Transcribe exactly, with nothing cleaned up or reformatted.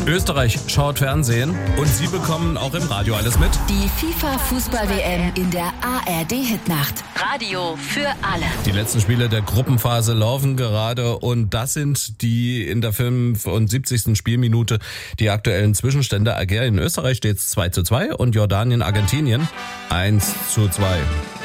Österreich schaut Fernsehen und Sie bekommen auch im Radio alles mit. Die FIFA-Fußball-W M in der A R D-Hitnacht. Radio für alle. Die letzten Spiele der Gruppenphase laufen gerade und das sind die in der fünfundsiebzigsten Spielminute die aktuellen Zwischenstände. Algerien, Österreich steht zwei zu zwei und Jordanien, Argentinien eins zu zwei.